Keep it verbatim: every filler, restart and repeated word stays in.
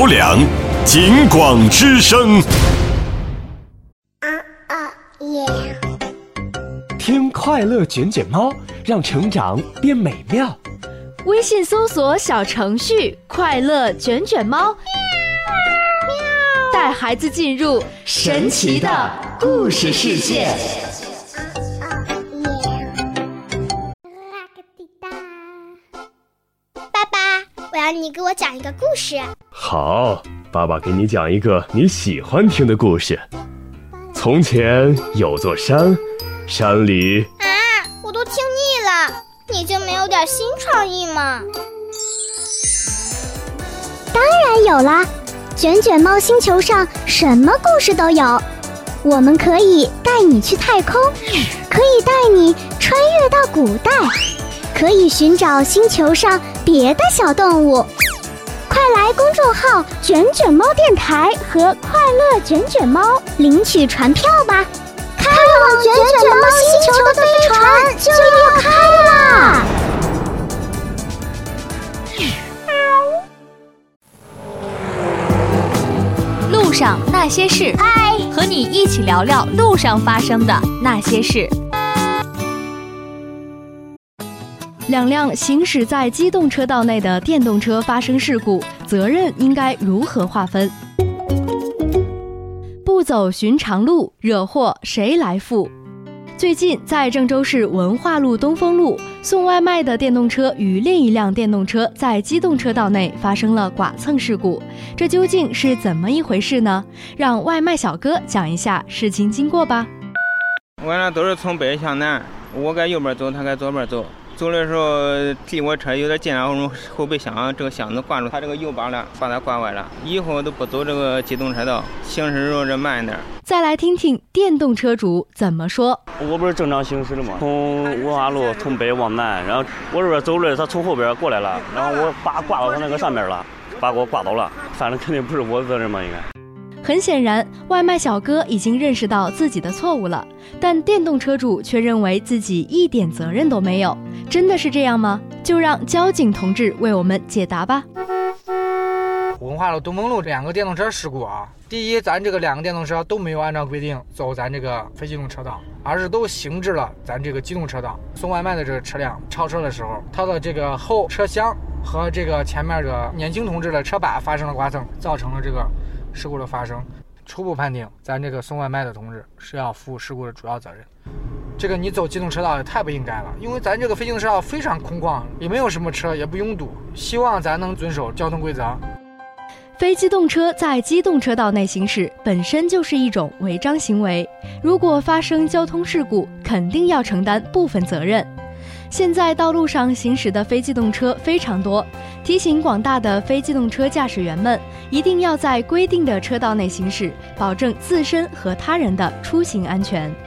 两，京广之声。 啊啊耶！ 听快乐卷卷猫，让成长变美妙。 微信搜索小程序“快乐卷卷猫”，带孩子进入神奇的故事世界。 爸爸，我要你给我讲一个故事。 好，爸爸给你讲一个你喜欢听的故事。从前有座山，山里…… 啊，我都听腻了，你就没有点新创意吗？ 当然有啦，卷卷猫星球上什么故事都有。我们可以带你去太空，可以带你穿越到古代，可以寻找星球上别的小动物。快来公众号卷卷猫电台和快乐卷卷猫领取船票吧，开往卷卷猫星球的飞船就要开啦！ 路上那些事， 嗨， 和你一起聊聊路上发生的那些事。两辆行驶在机动车道内的电动车发生事故，责任应该如何划分？不走寻常路，惹祸谁来负？最近，在郑州市文化路东风路，送外卖的电动车与另一辆电动车在机动车道内发生了剐蹭事故，这究竟是怎么一回事呢？让外卖小哥讲一下事情经过吧。 我俩都是从北向南，我该右边走，他该左边走。走的时候离我车有点近了，我后备箱这个箱子挂住他这个油把了，把它挂歪了。以后都不走这个机动车道，行驶时候这慢点。 再来听听电动车主怎么说。 我不是正常行驶的吗？从文化路从北往南，然后我这边走着，他从后边过来了，然后我把挂到他那个上面了，把我挂倒了。反正肯定不是我的责任嘛，应该。 很显然，外卖小哥已经认识到自己的错误了，但电动车主却认为自己一点责任都没有。真的是这样吗？就让交警同志为我们解答吧。 文化路东风路两个电动车事故啊，第一，咱这个两个电动车都没有按照规定走咱这个非机动车道，而是都行至了咱这个机动车道。送外卖的这个车辆超车的时候，它的这个后车厢和这个前面的年轻同志的车把发生了剐蹭，造成了这个事故的发生。初步判定，咱这个送外卖的同志是要负事故的主要责任。这个你走机动车道也太不应该了，因为咱这个非机动车道非常空旷，也没有什么车，也不拥堵，希望咱能遵守交通规则。 非机动车在机动车道内行驶本身就是一种违章行为，如果发生交通事故，肯定要承担部分责任。现在道路上行驶的非机动车非常多，提醒广大的非机动车驾驶员们，一定要在规定的车道内行驶，保证自身和他人的出行安全。